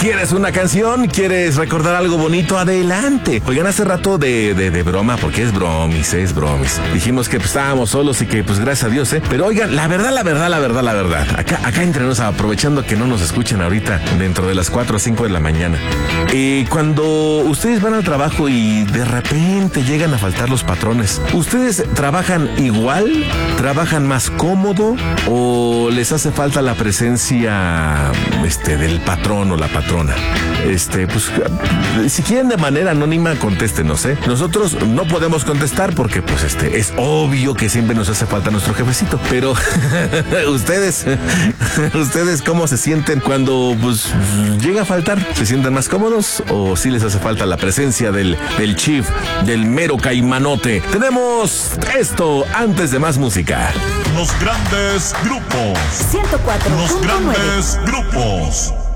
¿Quieres una canción? ¿Quieres recordar algo bonito? Adelante. Oigan, hace rato de broma, porque es bromis. Dijimos que pues, estábamos solos y que pues gracias a Dios, Pero oigan, la verdad. Acá entre nos, aprovechando que no nos escuchen ahorita dentro de las 4 o 5 de la mañana. Cuando ustedes van al trabajo y de repente llegan a faltar los patrones, ¿ustedes trabajan igual? ¿Trabajan más cómodo? ¿O les hace falta la presencia del patrón o la patrona? Pues si quieren de manera anónima, contéstenos, Nosotros no podemos contestar porque pues es obvio que siempre nos hace falta nuestro jefecito, pero ustedes ¿cómo se sienten cuando pues llega a faltar? ¿Se sienten más cómodos o sí les hace falta la presencia del chief, del mero caimanote? Tenemos esto antes de más música. Los grandes grupos. 104.9. Los grandes grupos.